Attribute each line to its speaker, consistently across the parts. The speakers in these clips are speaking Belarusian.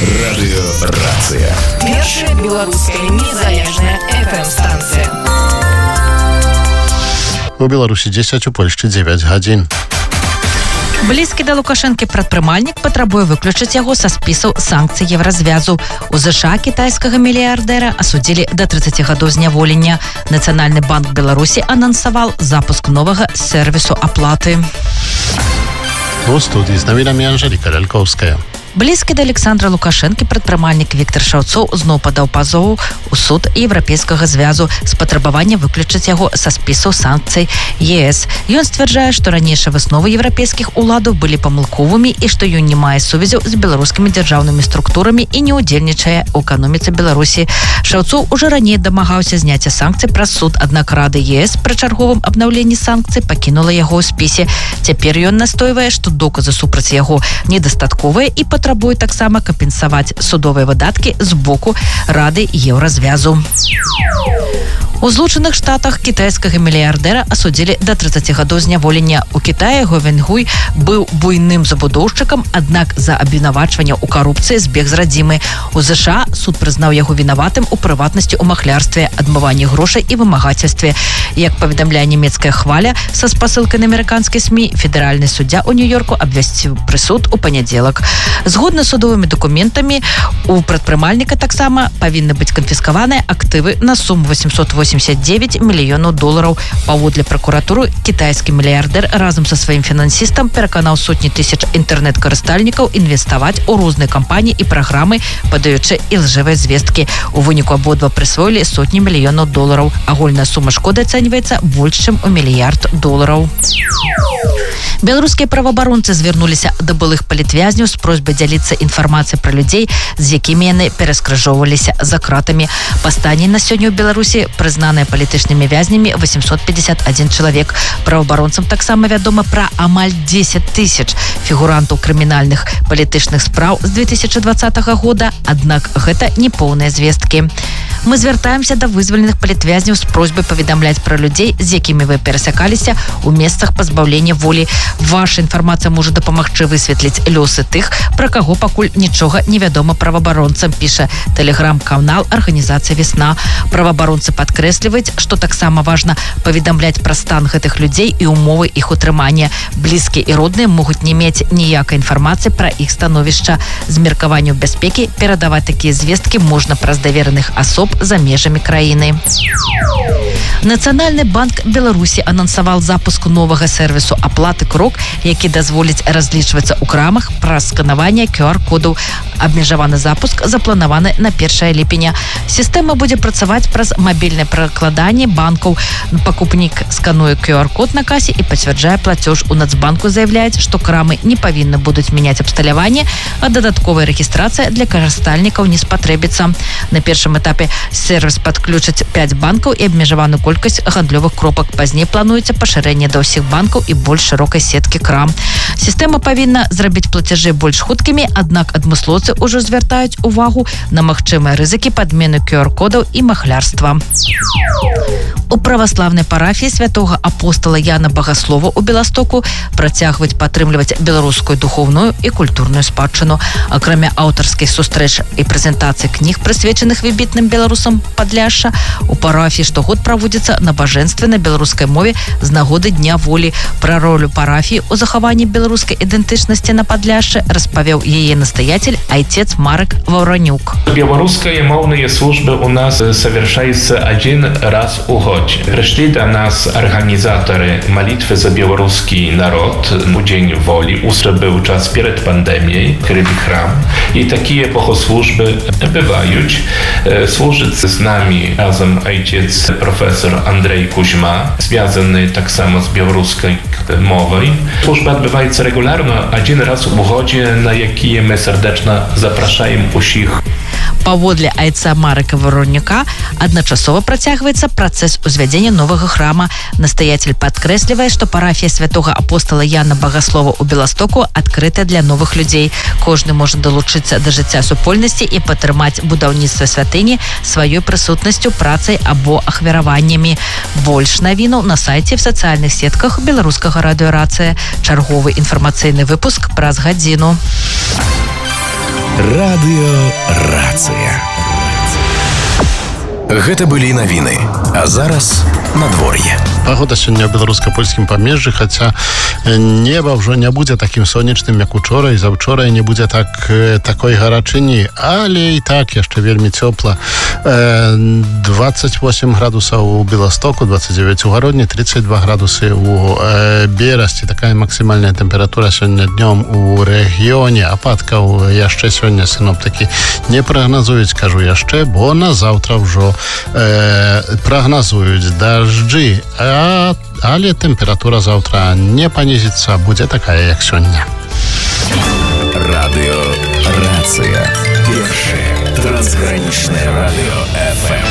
Speaker 1: Радыёрацыя.
Speaker 2: Першая беларуская незалежная FM-станцыя.
Speaker 3: У Беларусі 10, у Польшчы 9 гадзін.
Speaker 4: Блізкі да Лукашэнкі прадпрымальнік патрабуе выключыць яго са спісаў санкцый Еўразвязу. У ЗША кітайскага мільярдэра асудзілі да 30 гадоў зняволення. Нацыянальны банк Беларусі анансаваў запуск новага сервісу аплаты.
Speaker 3: У студыі з навінамі Анжэліка Лялькоўская.
Speaker 4: Блізкі да Александра Лукашэнкі прадпрымальнік Віктор Шаўцоў зноў падаў пазоў у суд Еўрапейскага звязу з патрабаваннем выключыць яго са спісаў санкцый ЕС. Ён сцвярджае, што ранейшыя высновы еўрапейскіх уладаў былі памылковымі і што ён не мае сувязяў з беларускімі дзяржаўнымі структурамі і не ўдзельнічае ў эканоміцы Беларусі. Шаўцоў ужо раней дамагаўся зняцця санкцый праз суд, аднак Рада ЕС пры чарговым абнаўленні санкцый пакінула яго ў спісе. Цяпер ён настойвае, што доказы супраць яго недастатковыя і патрабуе таксама кампенсаваць судовыя выдаткі з боку Рады Еўразвязу. У Злучаных Штатах кітайскага мільярдэра асудзілі да 30 гадоў зняволення. У Кітаі Го Венгуй быў буйным забудоўшчыкам, аднак за абвінавачванне ў карупцыі збег з радзімы. У ЗША суд прызнаў яго вінаватым у прыватнасці ў махлярстве, адмыванні грошай і вымагацельстве. Як паведамляе нямецкая Хваля са спасылкай на амерыканскія СМІ, федэральны суддзя ў Нью-Йорку абвясціў прысуд у панядзелак. Згодна з судовымі дакументамі, у прадпрымальніка таксама павінны быць канфіскаваныя актывы на суму $889 мільёнаў. Паводле пракуратуры, кітайскі мільярдэр разам са сваім фінансістам пераканаў сотні тысяч інтэрнэт-карыстальнікаў інвеставаць у розныя кампаніі і праграмы, падаючы ілжывыя звесткі. У выніку абодва прысвоілі сотні мільёнаў долараў. Агульная сума шкоды ацэньваецца больш чым у $1 мільярд. Беларускія праваабаронцы звярнуліся да былых палітвязняў з просьбай дзяліцца інфармацыяй пра людзей, з якімі яны пераскрыжоўваліся за кратамі. Па стане на сёння ў Беларусі прызнаныя палітычнымі вязнямі 851 чалавек. Праваабаронцам таксама вядома пра амаль 10 тысяч фігурантаў крымінальных палітычных спраў з 2020 года, аднак гэта не поўныя звесткі. Мы звяртаемся да вызваленых палітвязняў з просьбай паведамляць пра людзей, з якімі вы перасякаліся ў месцах пазбаўлення волі. Ваша інфармацыя можа дапамагчы высветліць лёсы тых, пра каго пакуль нічога не вядома праваабаронцам, піша тэлеграм-канал арганізацыя «Весна». Праваабаронцы падкрэсліваюць, што таксама важна паведамляць пра стан гэтых людзей і ўмовы іх утрымання. Блізкія і родныя могуць не мець ніякай інфармацыі пра іх становішча. З меркаванню бяспекі перадаваць такія звесткі можна праз давераных асоб за межамі краіны. Нацыянальны банк Беларусі анансаваў запуск новага сервісу аплаты «Крок», які дазволіць разлічвацца ў крамах праз сканаванне QR-кодаў. Абмежаваны запуск запланаваны на 1 ліпеня. Сістэма будзе працаваць праз мабільнае пракладанне банкаў. Пакупнік скануе QR-код на касе і пацвярджае плацёж. У Нацбанку заяўляюць, што крамы не павінны будуць мяняць абсталяванне, а дадатковая рэгістрацыя для карыстальнікаў не спатрэбіцца. На першым этапе сервіс падключаць 5 банкаў і абмежаваную колькасць гандлёвых кропак. Пазней плануецца пашырэнне да ўсіх банкаў і больш шырокай сеткі крам. Сістэма павінна зрабіць плацяжы больш хуткімі, аднак адмыслоўцы ўжо звяртаюць увагу на магчымыя рызыкі падмены QR-кодаў і махлярства. У праваслаўнай парафіі святога апостала Яна Багаслова ў Беластоку працягваюць падтрымліваць беларускую духоўную і культурную спадчыну. Акрамя аўтарскіх сустрэч і прэзентацый кніг, прысвечаных выбітным беларусам Падляшша, у парафіі штогод праводзіцца набажэнствы на беларускай мове з нагоды Дня волі. Пра ролю парафіі ў захаванні беларускай ідэнтычнасці на Падляшшы распавёў яе настаятель отец Марек Ваўранюк.
Speaker 5: Белорусские мовные службы у нас совершаются один раз в год. Пришли до нас организаторы молитвы за белорусский народ в День воли. Уже был час перед пандемией, открыли храм. И такие богослужбы бывают. Служит с нами разом отец профессор Андрей Кузьма, связанный так само с белорусской мовой. Служба odbywaється регулярно, один раз в гоdzie, на які ми сердечно запрошуємо усіх.
Speaker 4: Паводле айца Марека Ваўранюка адначасова працягваецца працэс узвядзення новага храма. Настаятель падкрэслівае, што парафія святога апостала Яна Багаслова ў Беластоку адкрыта для новых людзей. Кожны можа далучыцца да жыцця супольнасці і падтрымаць будаўніцтва святыні сваёй прысутнасцю, працай або ахвяраваннямі. Больш навінаў на сайце в сацыяльных сетках беларускага радыёрацыя. Чарговы інфармацыйны выпуск праз гадзіну.
Speaker 1: Радыёрацыя. Гэта былі навіны. А зараз надвор'е.
Speaker 3: Пагода сёння ў беларуска-польскім памежжы, хаця неба ўжо не будзе такім сонечным, як учора, і заўчора не будзе такой гарачыні, але і так яшчэ вельмі цёпла. 28 градусаў у Беластоку, 29 у Гародні, 32 градусы у Берасці. Такая максімальная тэмпература сёння днём у рэгіёне. Ападкаў яшчэ сёння сіноптыкі не прагназуюць, кажу яшчэ, бо на заўтра ўжо прагназуюць дажджы, але тэмпература заўтра не панізіцца, будзе такая, як сёння.
Speaker 1: Радыёрацыя. Першае трансгранічнае радыё FM.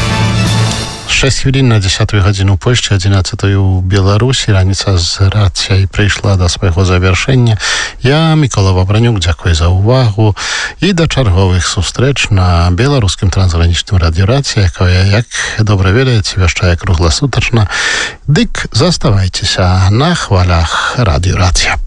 Speaker 3: 6 хвілін на 10 гадзіну у Польшчы, 11 у Беларусі. Раніца з рацыяй прыйшла да свайго завяршэння. Я, Мікола Вабранюк, дзякуй за ўвагу і да чарговых сустрэч на беларускім трансгранічным радыёрацыя, якая, як добра ведаеце, вяшчае кругласутачна. Дык заставайцеся на хвалях радыёрацыя.